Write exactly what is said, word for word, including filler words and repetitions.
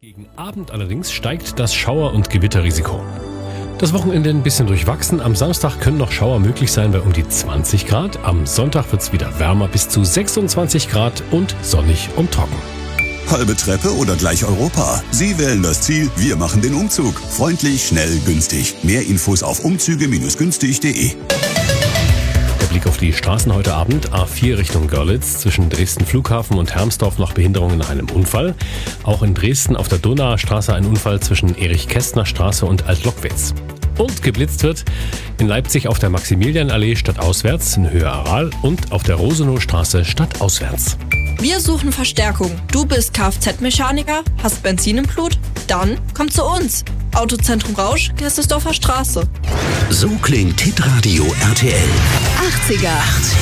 Gegen Abend allerdings steigt das Schauer- und Gewitterrisiko. Das Wochenende ein bisschen durchwachsen. Am Samstag können noch Schauer möglich sein bei um die zwanzig Grad. Am Sonntag wird es wieder wärmer bis zu sechsundzwanzig Grad und sonnig und trocken. Halbe Treppe oder gleich Europa? Sie wählen das Ziel, wir machen den Umzug. Freundlich, schnell, günstig. Mehr Infos auf umzüge Bindestrich günstig Punkt de. Der Blick auf die Straßen heute Abend. A vier Richtung Görlitz. Zwischen Dresden Flughafen und Hermsdorf noch Behinderungen nach einem Unfall. Auch in Dresden auf der Donauer Straße ein Unfall zwischen Erich-Kästner-Straße und Alt-Lockwitz. Und geblitzt wird in Leipzig auf der Maximilianallee stadtauswärts in Höhe Aral und auf der Rosenowstraße stadtauswärts. Wir suchen Verstärkung. Du bist Kfz-Mechaniker, hast Benzin im Blut? Dann komm zu uns. Autozentrum Rausch, Gerstesdorfer Straße. So klingt Hitradio R T L. achtziger.